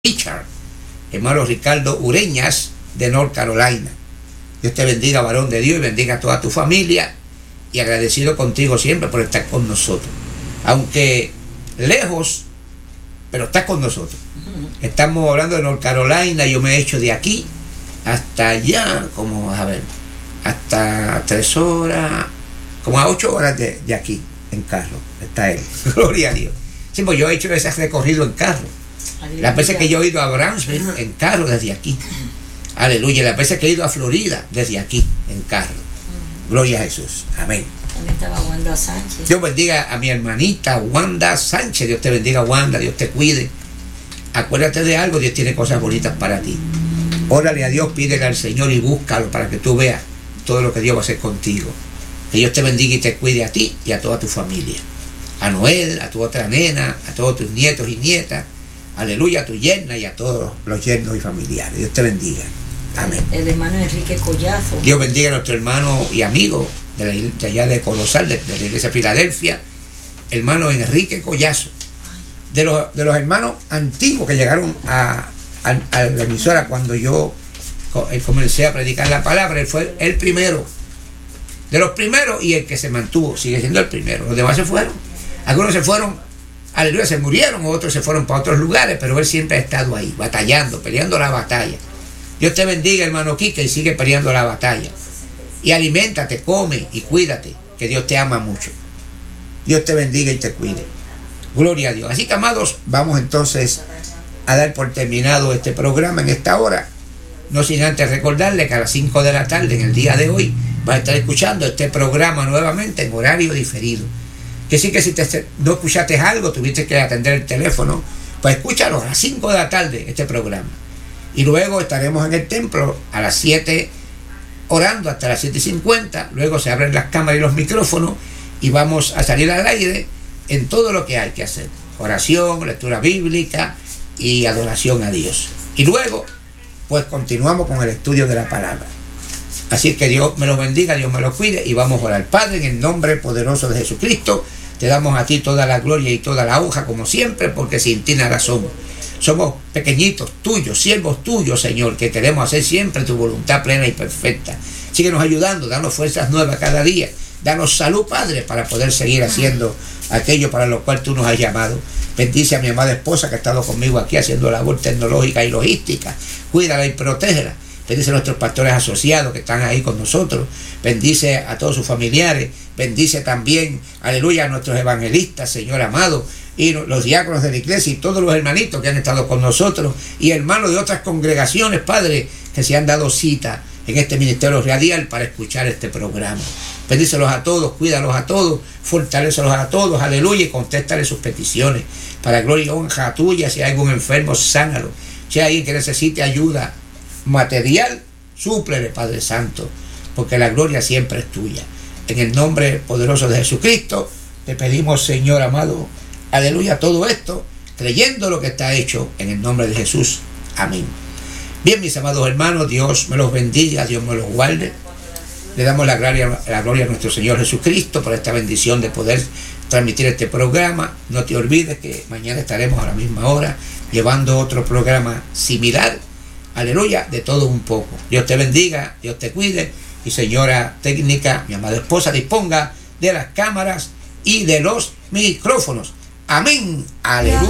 Richard, hermano Ricardo Ureñas de North Carolina. Dios te bendiga, varón de Dios, y bendiga a toda tu familia, y agradecido contigo siempre por estar con nosotros, aunque lejos, pero estás con nosotros. Estamos hablando de North Carolina. Yo me he hecho de aquí hasta allá, como a ver, hasta 3 horas, como a 8 horas de aquí en carro está él. Gloria a Dios. Sí, pues yo he hecho ese recorrido en carro. Las veces que yo he ido a Brownsville en carro desde aquí. Aleluya. Las veces que he ido a Florida desde aquí en carro. Gloria a Jesús. Amén. También estaba Wanda Sánchez. Dios bendiga a mi hermanita Wanda Sánchez. Dios te bendiga, Wanda. Dios te cuide. Acuérdate de algo, Dios tiene cosas bonitas para ti. Órale a Dios, pídele al Señor y búscalo para que tú veas todo lo que Dios va a hacer contigo. Que Dios te bendiga y te cuide a ti y a toda tu familia. A Noel, a tu otra nena, a todos tus nietos y nietas. Aleluya, a tu yerna y a todos los yernos y familiares. Dios te bendiga. Amén. El hermano Enrique Collazo. Dios bendiga a nuestro hermano y amigo de allá de Colosal, de la iglesia de Filadelfia, hermano Enrique Collazo. De los hermanos antiguos que llegaron a la emisora cuando yo comencé a predicar la palabra. Él fue el primero, de los primeros, y el que se mantuvo, sigue siendo el primero. Los demás se fueron. Algunos se fueron, aleluya, se murieron, otros se fueron para otros lugares, pero él siempre ha estado ahí, batallando, peleando la batalla. Dios te bendiga, hermano Quique, y sigue peleando la batalla. Y aliméntate, come y cuídate, que Dios te ama mucho. Dios te bendiga y te cuide. Gloria a Dios. Así que, amados, vamos entonces a dar por terminado este programa en esta hora. No sin antes recordarle que a las 5 de la tarde, en el día de hoy, vas a estar escuchando este programa nuevamente en horario diferido. Que sí, que si no escuchaste algo, tuviste que atender el teléfono, pues escúchalo a las 5 de la tarde, este programa. Y luego estaremos en el templo a las 7 orando hasta las 7:50. Luego se abren las cámaras y los micrófonos y vamos a salir al aire en todo lo que hay que hacer: oración, lectura bíblica y adoración a Dios. Y luego pues continuamos con el estudio de la palabra. Así que Dios me los bendiga, Dios me los cuide, y vamos a orar. Padre, en el nombre poderoso de Jesucristo, te damos a ti toda la gloria y toda la honra, como siempre, porque sin ti nada somos. Somos pequeñitos tuyos, siervos tuyos, Señor, que queremos hacer siempre tu voluntad plena y perfecta. Síguenos ayudando, danos fuerzas nuevas cada día. Danos salud, Padre, para poder seguir haciendo aquello para lo cual tú nos has llamado. Bendice a mi amada esposa que ha estado conmigo aquí haciendo labor tecnológica y logística. Cuídala y protégela. Bendice a nuestros pastores asociados que están ahí con nosotros. Bendice a todos sus familiares. Bendice también, aleluya, a nuestros evangelistas, Señor amado, y los diáconos de la iglesia y todos los hermanitos que han estado con nosotros, y hermanos de otras congregaciones, Padre, que se han dado cita en este ministerio radial para escuchar este programa. Bendícelos a todos, cuídalos a todos, fortalécelos a todos, aleluya, y contéstale sus peticiones. Para gloria y honra tuya, si hay algún enfermo, sánalo. Si hay alguien que necesite ayuda material, súplele, Padre Santo, porque la gloria siempre es tuya. En el nombre poderoso de Jesucristo, te pedimos, Señor amado, aleluya, todo esto, creyendo lo que está hecho en el nombre de Jesús. Amén. Bien, mis amados hermanos, Dios me los bendiga, Dios me los guarde. Le damos la gloria a nuestro Señor Jesucristo por esta bendición de poder transmitir este programa. No te olvides que mañana estaremos a la misma hora llevando otro programa similar. Aleluya, de todo un poco. Dios te bendiga, Dios te cuide. Y señora técnica, mi amada esposa, disponga de las cámaras y de los micrófonos. Amén. Aleluya.